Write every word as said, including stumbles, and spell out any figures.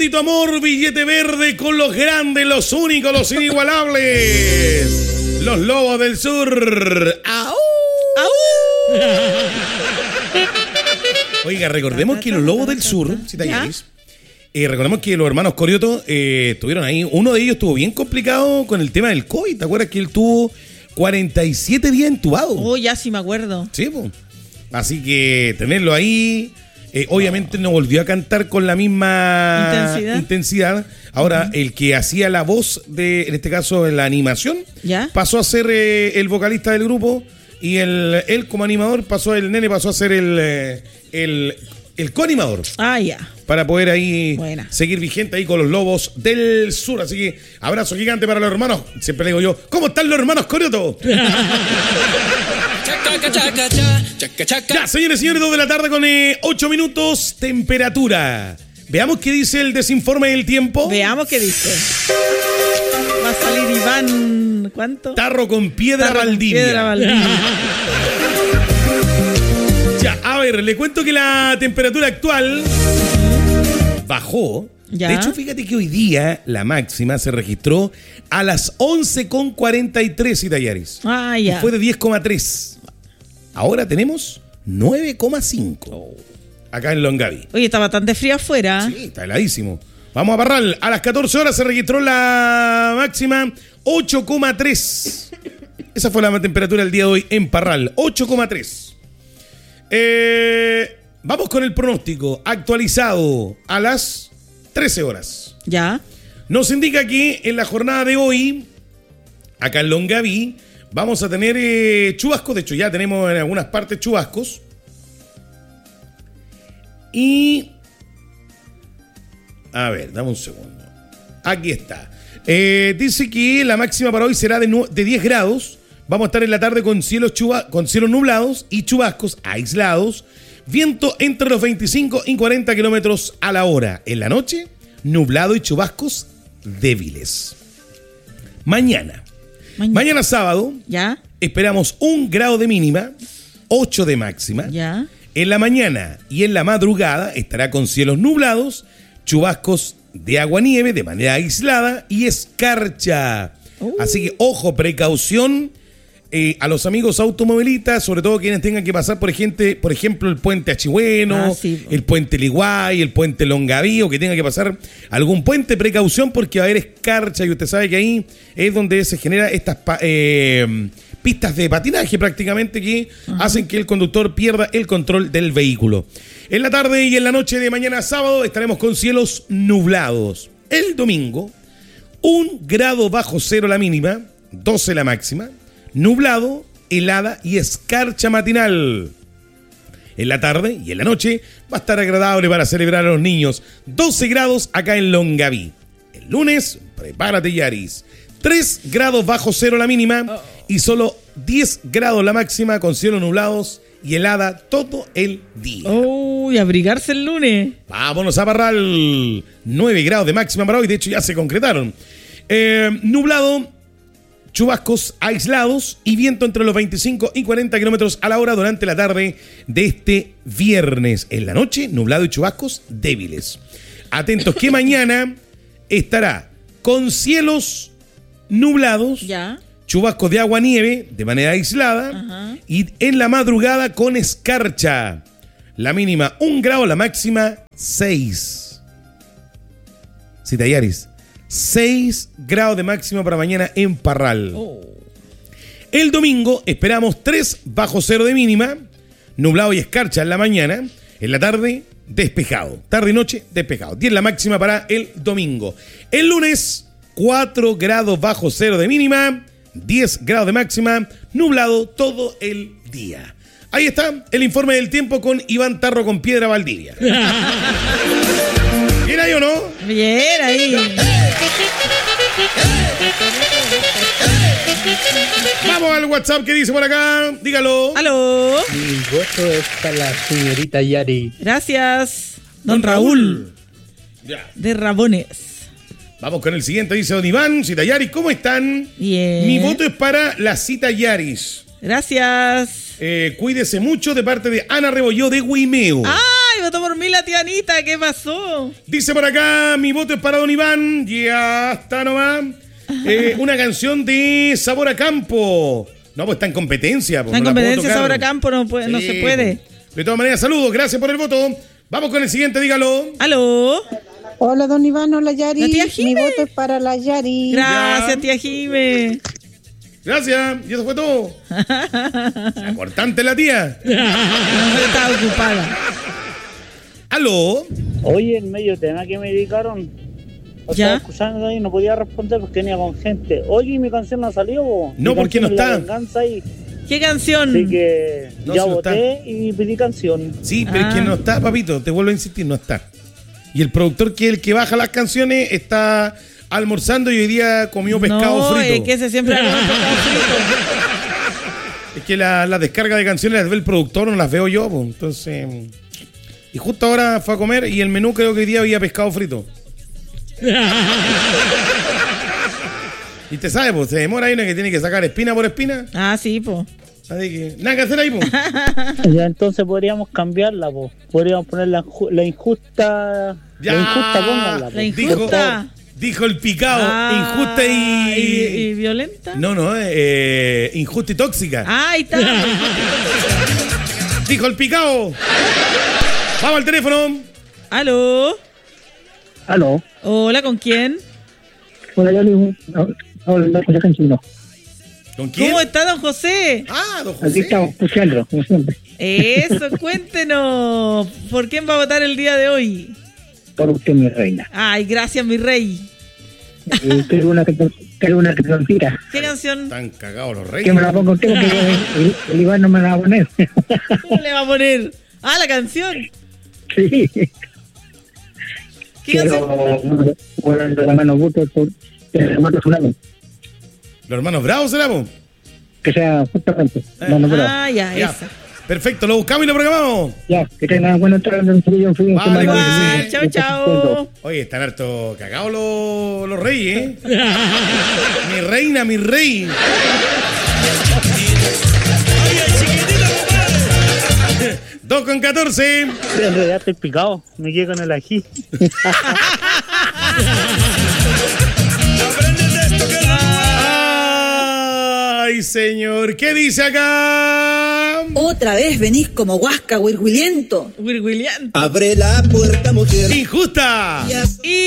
Maldito amor, billete verde con los grandes, los únicos, los inigualables. Los Lobos del Sur. ¡Au! ¡Au! Oiga, recordemos que los Lobos del Sur, si te halláis, eh, recordemos que los hermanos Corioto eh, estuvieron ahí. Uno de ellos estuvo bien complicado con el tema del COVID. ¿Te acuerdas que él tuvo cuarenta y siete días entubado? Oh, ya sí me acuerdo. Sí, pues. Así que tenerlo ahí, eh, obviamente no volvió a cantar con la misma intensidad. intensidad. Ahora, uh-huh. el que hacía la voz de, en este caso, en la animación, ¿ya? Pasó a ser eh, el vocalista del grupo y el, él como animador pasó, el nene pasó a ser el, eh, el, el coanimador. Ah, ya. Para poder ahí Buena. seguir vigente ahí con los Lobos del Sur. Así que abrazo gigante para los hermanos. Siempre le digo yo, ¿cómo están los hermanos Corioto? Ya, señores y señores, dos de la tarde con eh, ocho minutos, temperatura. Veamos qué dice el desinforme del tiempo. Veamos qué dice. Va a salir Iván, ¿cuánto? Tarro con piedra Tarro Valdivia. Con piedra Valdivia. Ya, a ver, le cuento que la temperatura actual bajó. ¿Ya? De hecho, fíjate que hoy día la máxima se registró a las once con cuarenta y tres, Itayaris. Ah, ya. Y fue de diez coma tres. Ahora tenemos nueve coma cinco. Acá en Longaví. Oye, está bastante frío afuera. Sí, está heladísimo. Vamos a Parral. A las catorce horas se registró la máxima ocho coma tres. Esa fue la temperatura del día de hoy en Parral. ocho coma tres. Eh, vamos con el pronóstico actualizado a las trece horas. Ya. Nos indica que en la jornada de hoy, acá en Longaví, vamos a tener eh, chubascos. De hecho, ya tenemos en algunas partes chubascos. Y... A ver, dame un segundo. Aquí está. Eh, dice que la máxima para hoy será de, nu- de diez grados. Vamos a estar en la tarde con cielos, chuba- con cielos nublados y chubascos aislados. Viento entre los veinticinco y cuarenta kilómetros a la hora. En la noche, nublado y chubascos débiles. Mañana. Mañana, Mañana sábado. Ya. Esperamos un grado de mínima, ocho de máxima. Ya. En la mañana y en la madrugada estará con cielos nublados, chubascos de agua-nieve de manera aislada y escarcha. Uh. Así que, ojo, precaución eh, a los amigos automovilistas, sobre todo quienes tengan que pasar, por ejemplo, por ejemplo el puente Achihueno, ah, sí. el puente Liguay, el puente Longaví, o que tenga que pasar algún puente, precaución porque va a haber escarcha y usted sabe que ahí es donde se genera estas... Eh, pistas de patinaje prácticamente que uh-huh. hacen que el conductor pierda el control del vehículo. En la tarde y en la noche de mañana sábado estaremos con cielos nublados. El domingo, un grado bajo cero la mínima, doce la máxima, nublado, helada y escarcha matinal. En la tarde y en la noche va a estar agradable para celebrar a los niños. doce grados acá en Longaví. El lunes, prepárate, Yaris. tres grados bajo cero la mínima oh. y solo diez grados la máxima con cielos nublados y helada todo el día. Uy, abrigarse el lunes. Vámonos a Parral. nueve grados de máxima para hoy, de hecho ya se concretaron. Eh, nublado, chubascos aislados y viento entre los veinticinco y cuarenta kilómetros a la hora durante la tarde de este viernes. En la noche, nublado y chubascos débiles. Atentos que mañana estará con cielos nublados, ya. chubascos de agua nieve de manera aislada uh-huh. y en la madrugada con escarcha. La mínima un grado, la máxima seis. Citayaris, seis grados de máxima para mañana en Parral. Oh. El domingo esperamos tres bajo cero de mínima, nublado y escarcha en la mañana, en la tarde despejado, tarde y noche despejado. diez la máxima para el domingo. El lunes cuatro grados bajo cero de mínima, diez grados de máxima, nublado todo el día. Ahí está el informe del tiempo con Iván Tarro con piedra Valdivia. ¿Bien ahí o no? Bien ahí. Vamos al WhatsApp que dice por acá. Dígalo. Aló. Mi voto es para la señorita Yari. Gracias, don, don Raúl. Raúl. Ya. De Rabones. Vamos con el siguiente, dice don Iván, Cita Yaris, ¿cómo están? Bien. Mi voto es para la Cita Yaris. Gracias. Eh, cuídese mucho de parte de Ana Rebolló de Huimeo. Ah, Ay, votó por mí la tía Anita, ¿qué pasó? Dice por acá, mi voto es para Don Iván. Ya está nomás. Eh, una canción de Sabor a Campo. No, pues está en competencia. Pues, Está en no la puedo competencia tocar. Sabor a Campo, no, puede, no Sí, se puede. pues. De todas maneras, saludos, gracias por el voto. Vamos con el siguiente, dígalo. ¿Aló? Hola, don Iván, hola, Yari. La tía Mi Jime. voto es para la Yari. Gracias, Ya. tía Jime. Gracias, y eso fue todo. Importante la tía. Estaba ocupada. ¿Aló? Oye, el medio tema que me dedicaron, o ¿Ya? sea, escuchando ahí, no podía responder porque venía con gente. Oye, mi canción no salió, po. No, Mi ¿por qué canción no es La está? Venganza ahí. ¿Qué canción? Así que No, ya si no voté y pedí canción. Sí, pero es que Ah. no está, papito. Te vuelvo a insistir, no está. Y el productor, que es el que baja las canciones, está almorzando y hoy día comió pescado no, frito. es que ese siempre hace pescado frito. Es que la, la descarga de canciones las ve el productor, no las veo yo, pues. Entonces. Y justo ahora fue a comer y el menú creo que hoy día había pescado frito. Y te sabes, pues, se demora ahí una que tiene que sacar espina por espina. Ah, sí, po. Así que, nada que hacer ahí, pues. Ya entonces podríamos cambiarla, po. Podríamos poner la, inju- la injusta. Ya. La injusta, pónganla, po. La Dijo, injusta. dijo el picado, Ah, injusta y... y, y violenta. No, no, eh, injusta y tóxica. Ah, ahí está. Dijo el picado. Vamos al teléfono. ¿Aló? Aló. Hola, ¿con quién? Hola, Yari. Hola, la canción no. ¿Con quién? ¿Cómo está, don José? Ah, don Aquí José. estamos, escuchando, como siempre. Eso, cuéntenos. ¿Por quién va a votar el día de hoy? Por usted, mi reina. Ay, gracias, mi rey. Eh, quiero una que quiero una que te olvida. ¿Qué canción? Están cagados los Que reyes. me la pongo usted porque el, el Iván no me la va a poner. ¿Cómo le va a poner? Ah, la canción. Sí. ¿Qué canción? Pero, bueno, el de la mano buto, el hermano tsunami. Los hermanos Bravos será, po. Que sea justamente. No, no, pero, Ah, ya, Ya. esa. Perfecto, lo buscamos y lo programamos. ya, que tengan buena tarde en el fin de Vale, semana. igual. Chao, chao. Oye, están harto cagados los, los reyes, ¿eh? Mi reina, mi rey. Dos con catorce. En realidad estoy picado, me quedé con el ají. Ay, señor, ¿qué dice acá? Otra vez venís como guasca, huirguiliento. William. Abre la puerta, mujer. Injusta. Y